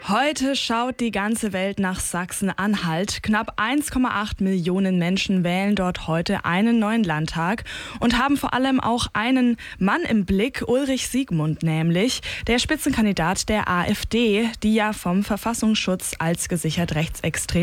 Heute schaut die ganze Welt nach Sachsen-Anhalt. Knapp 1,8 Millionen Menschen wählen dort heute einen neuen Landtag und haben vor allem auch einen Mann im Blick, Ulrich Siegmund nämlich, der Spitzenkandidat der AfD, die ja vom Verfassungsschutz als gesichert rechtsextrem